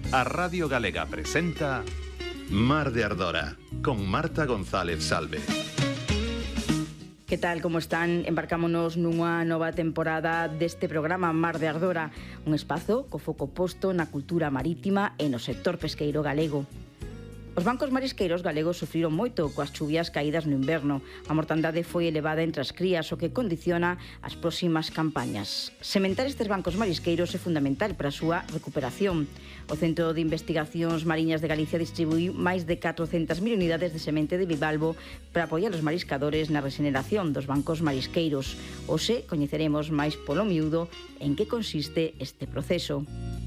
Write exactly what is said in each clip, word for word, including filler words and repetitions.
A Radio Galega presenta Mar de Ardora, con Marta González Salve. Que tal, como están? Embarcámonos nunha nova temporada deste programa Mar de Ardora, un espazo co foco posto na cultura marítima e no sector pesqueiro galego. Os bancos marisqueiros galegos sufriron moito coas chuvias caídas no inverno. A mortandade foi elevada entre as crías, o que condiciona as próximas campañas. Sementar estes bancos marisqueiros é fundamental para a súa recuperación. O Centro de Investigacións Mariñas de Galicia distribuiu máis de catrocentas mil unidades de semente de bivalvo para apoiar os mariscadores na regeneración dos bancos marisqueiros. Hoxe coñeceremos máis polo miúdo en que consiste este proceso.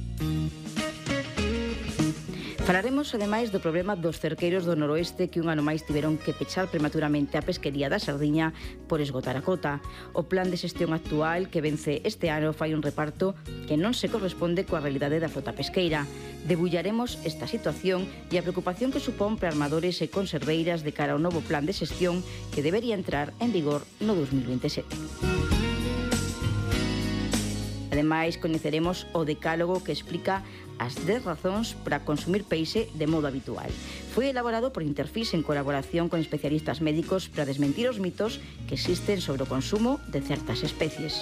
Falaremos, ademais, do problema dos cerqueiros do noroeste que un ano máis tiveron que pechar prematuramente a pesquería da sardiña por esgotar a cota. O plan de xestión actual que vence este ano fai un reparto que non se corresponde coa realidade da flota pesqueira. Debullaremos esta situación e a preocupación que supón para armadores e conserveiras de cara ao novo plan de xestión que debería entrar en vigor no dos mil vinte e sete. Ademais, coñeceremos o decálogo que explica as dez razóns para consumir peixe de modo habitual. Foi elaborado por Interfis en colaboración con especialistas médicos para desmentir os mitos que existen sobre o consumo de certas especies.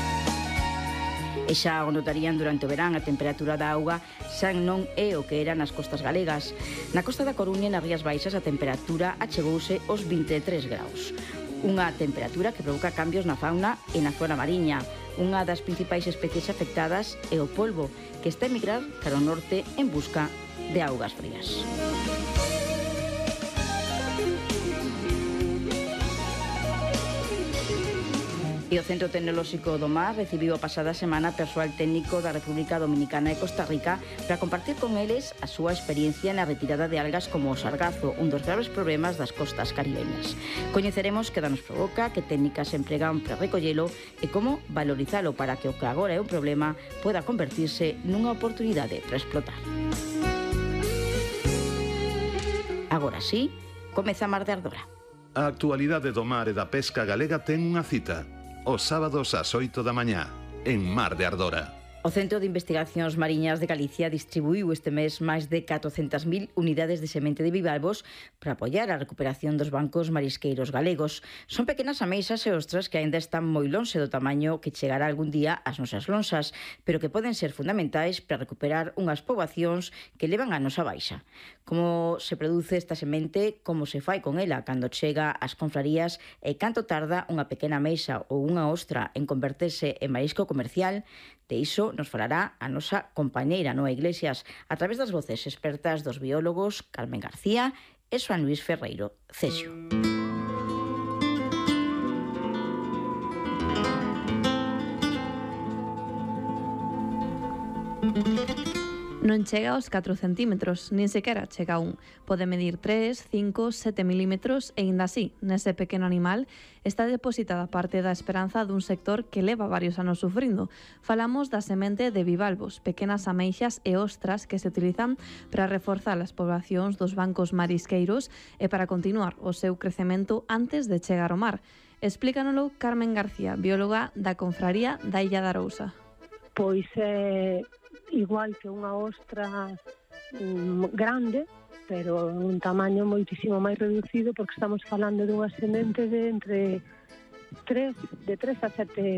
E xa o notarían durante o verán, a temperatura da auga xa non é o que era nas costas galegas. Na costa da Coruña e nas Rías Baixas a temperatura achegouse aos vinte e tres graus. Unha temperatura que provoca cambios na fauna e na flora mariña. Unha das principais especies afectadas é o polvo, que está a emigrar cara ao norte en busca de augas frías. E o Centro Tecnolóxico do Mar recibiu a pasada semana persoal técnico da República Dominicana e Costa Rica para compartir con eles a súa experiencia na retirada de algas como o sargazo, un dos graves problemas das costas caribeñas. Coñeceremos que danos provoca, que técnicas se empregan para recollelo e como valorizalo para que o que agora é un problema poda convertirse nunha oportunidade para explotar. Agora sí, comeza Mar de Ardora. A actualidade do mar e da pesca galega ten unha cita. Os sábados ás oito da mañá, en Mar de Ardora. O Centro de Investigacións Mariñas de Galicia distribuiu este mes máis de catrocentas mil unidades de semente de bivalvos para apoiar a recuperación dos bancos marisqueiros galegos. Son pequenas ameixas e ostras que aínda están moi lonxe do tamaño que chegará algún día ás nosas lonxas, pero que poden ser fundamentais para recuperar unhas poboacións que levan anos a baixa. Como se produce esta semente, como se fai con ela cando chega ás confrarías e canto tarda unha pequena ameixa ou unha ostra en converterse en marisco comercial. De iso nos falará a nosa compañeira Noa Iglesias a través das voces expertas dos biólogos Carmen García e Xoán Luís Ferreiro Cesio. Non chega aos catro centímetros, nin sequera chega a un. Pode medir tres, cinco, sete milímetros e, ainda así, nese pequeno animal está depositada parte da esperanza dun sector que leva varios anos sufrindo. Falamos da semente de bivalvos, pequenas ameixas e ostras que se utilizan para reforzar as poboacións dos bancos marisqueiros e para continuar o seu crecemento antes de chegar ao mar. Explícanolo Carmen García, bióloga da Confraría da Illa da Arousa. Pois é igual que unha ostra mm, grande, pero un tamaño moitísimo máis reducido porque estamos falando dunha semente de entre tres, de tres a sete